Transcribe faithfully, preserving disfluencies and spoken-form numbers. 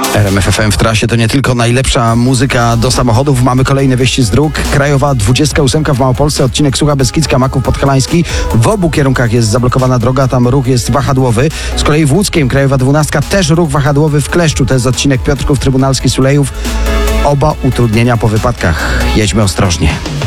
R M F F M w trasie to nie tylko najlepsza muzyka do samochodów. Mamy kolejny wyścig z dróg. Krajowa dwudziestka ósemka w Małopolsce, odcinek Sucha Beskidzka, Maków Podhalański. W obu kierunkach jest zablokowana droga, tam ruch jest wahadłowy. Z kolei w Łódzkiem Krajowa dwunastka też ruch wahadłowy w Kleszczu. To jest odcinek Piotrków Trybunalski Sulejów. Oba utrudnienia po wypadkach. Jedźmy ostrożnie.